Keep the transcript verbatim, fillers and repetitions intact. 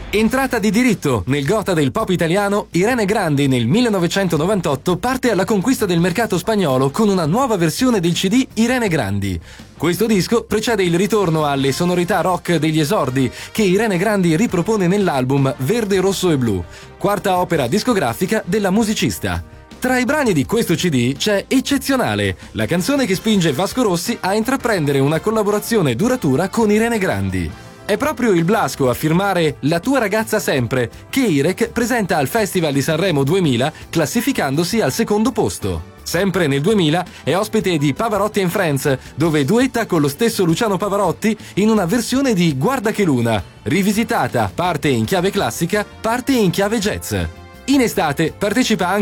Entrata di diritto nel gotha del pop italiano, Irene Grandi nel millenovecentonovantotto parte alla conquista del mercato spagnolo con una nuova versione del C D Irene Grandi. Questo disco precede il ritorno alle sonorità rock degli esordi che Irene Grandi ripropone nell'album Verde, Rosso e Blu, quarta opera discografica della musicista. Tra i brani di questo C D c'è Eccezionale, la canzone che spinge Vasco Rossi a intraprendere una collaborazione duratura con Irene Grandi. È proprio il Blasco a firmare La tua ragazza sempre, che Irek presenta al Festival di Sanremo duemila classificandosi al secondo posto. Sempre nel duemila è ospite di Pavarotti and Friends, dove duetta con lo stesso Luciano Pavarotti in una versione di Guarda che luna, rivisitata parte in chiave classica, parte in chiave jazz. In estate partecipa anche